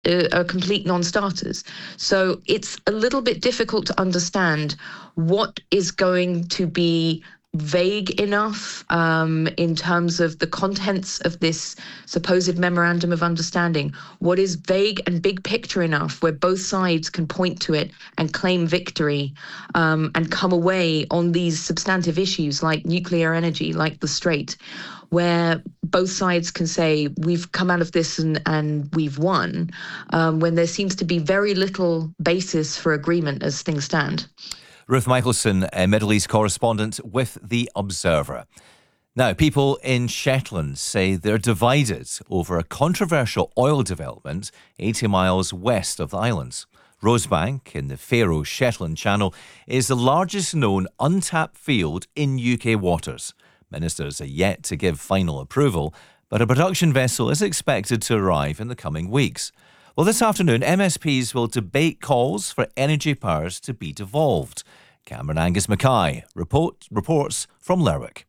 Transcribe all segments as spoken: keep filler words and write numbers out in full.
uh, are complete non-starters. So it's a little bit difficult to understand what is going to be vague enough um, in terms of the contents of this supposed memorandum of understanding, what is vague and big picture enough where both sides can point to it and claim victory um, and come away on these substantive issues like nuclear energy, like the Strait, where both sides can say we've come out of this and, and we've won, um, when there seems to be very little basis for agreement as things stand. Ruth Michelson, a Middle East correspondent with The Observer. Now, people in Shetland say they're divided over a controversial oil development eighty miles west of the islands. Rosebank in the Faroe Shetland Channel is the largest known untapped field in U K waters. Ministers are yet to give final approval, but a production vessel is expected to arrive in the coming weeks. Well, this afternoon, M S Ps will debate calls for energy powers to be devolved. Cameron Angus Mackay report, reports from Lerwick.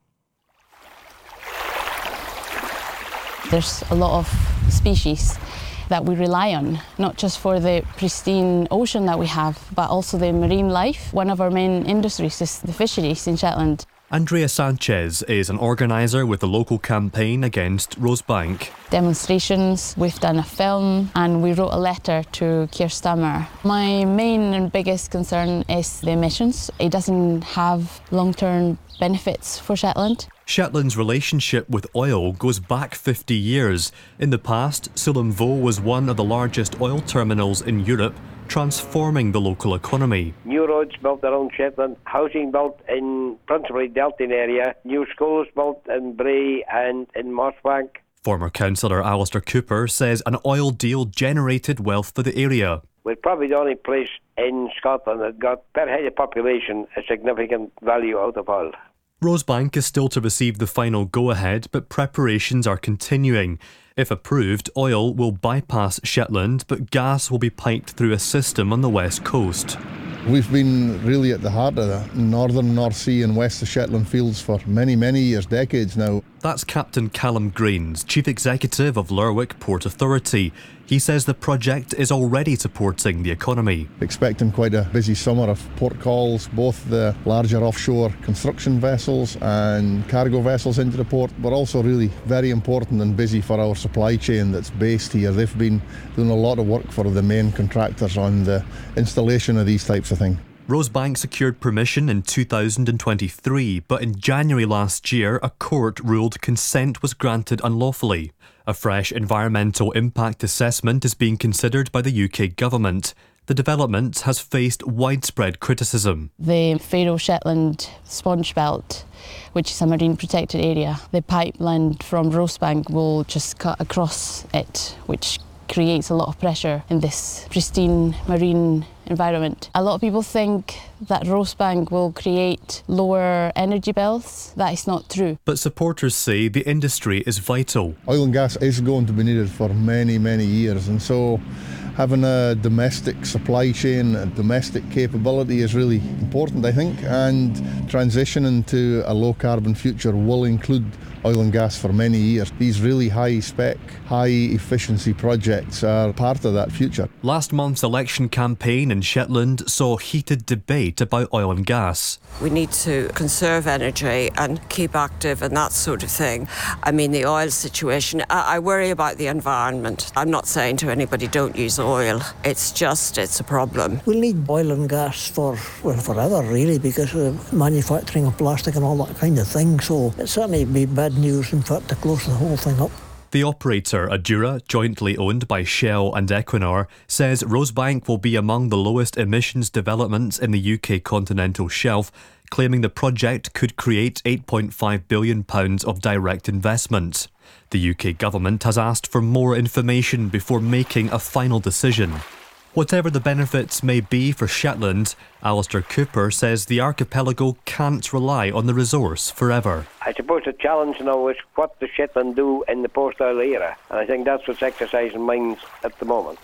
There's a lot of species that we rely on, not just for the pristine ocean that we have, but also the marine life. One of our main industries is the fisheries in Shetland. Andrea Sanchez is an organiser with the local campaign against Rosebank. Demonstrations, we've done a film, and we wrote a letter to Keir Starmer. My main and biggest concern is the emissions. It doesn't have long-term benefits for Shetland. Shetland's relationship with oil goes back fifty years. In the past, Sullom Voe was one of the largest oil terminals in Europe, transforming the local economy. New roads built around Shetland, housing built in principally Delton area, new schools built in Bray and in Mossbank. Former councillor Alistair Cooper says an oil deal generated wealth for the area. We're probably the only place in Scotland that got, per head of population, a significant value out of oil. Rosebank is still to receive the final go-ahead, but preparations are continuing. If approved, oil will bypass Shetland, but gas will be piped through a system on the west coast. We've been really at the heart of the northern North Sea and west of Shetland fields for many, many years, decades now. That's Captain Callum Grains, Chief Executive of Lerwick Port Authority. He says the project is already supporting the economy. Expecting quite a busy summer of port calls, both the larger offshore construction vessels and cargo vessels into the port, but also really very important and busy for our supply chain that's based here. They've been doing a lot of work for the main contractors on the installation of these types of things. Rosebank secured permission in two thousand twenty-three, but in January last year, a court ruled consent was granted unlawfully. A fresh environmental impact assessment is being considered by the U K government. The development has faced widespread criticism. The Faroe Shetland sponge belt, which is a marine protected area, the pipeline from Rosebank will just cut across it, which creates a lot of pressure in this pristine marine environment. A lot of people think that Rosebank will create lower energy bills. That is not true. But supporters say the industry is vital. Oil and gas is going to be needed for many, many years, and so having a domestic supply chain, a domestic capability is really important, I think, and transitioning to a low carbon future will include oil and gas for many years. These really high spec, high efficiency projects are part of that future. Last month's election campaign in Shetland saw heated debate about oil and gas. We need to conserve energy and keep active and that sort of thing. I mean, the oil situation, I, I worry about the environment. I'm not saying to anybody don't use oil. It's just, it's a problem. We'll need oil and gas for, well, forever really, because of manufacturing of plastic and all that kind of thing. So it certainly be bad news, in fact, to close the whole thing up. The operator, Adura, jointly owned by Shell and Equinor, says Rosebank will be among the lowest emissions developments in the U K continental shelf, claiming the project could create eight point five billion pounds of direct investment. The U K government has asked for more information before making a final decision. Whatever the benefits may be for Shetland, Alistair Cooper says the archipelago can't rely on the resource forever. I suppose the challenge now is what does Shetland do in the post-oil era, and I think that's what's exercising minds at the moment.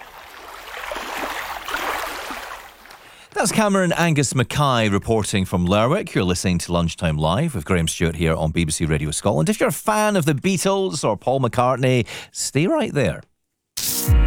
That's Cameron Angus Mackay reporting from Lerwick. You're listening to Lunchtime Live with Graham Stewart here on B B C Radio Scotland. If you're a fan of the Beatles or Paul McCartney, stay right there.